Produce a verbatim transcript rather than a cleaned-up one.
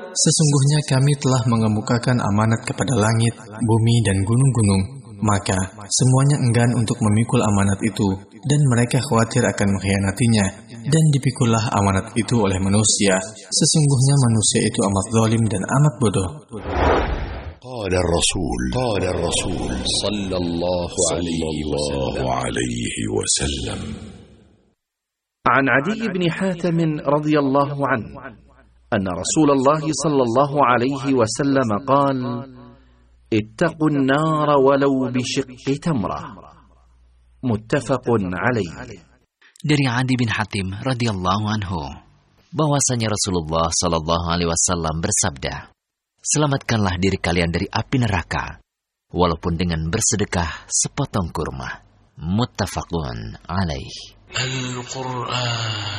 Sesungguhnya kami telah mengemukakan amanat kepada langit, bumi, dan gunung-gunung. Maka semuanya enggan untuk memikul amanat itu, dan mereka khawatir akan mengkhianatinya. Dan dipikullah amanat itu oleh manusia. Sesungguhnya manusia itu amat zalim dan amat bodoh. قال الرسول قال الرسول صلى الله عليه وسلم عن عدي بن حاتم رضي الله عنه أن رسول الله صلى الله عليه وسلم قال: اتقوا النار ولو بشق تمرة. متفق عليه. Dari Adi bin Hatim radhiyallahu anhu bahwasanya Rasulullah sallallahu alaihi wasallam bersabda, selamatkanlah diri kalian dari api neraka walaupun dengan bersedekah sepotong kurma. Muttafaqun alaih. Al-Quran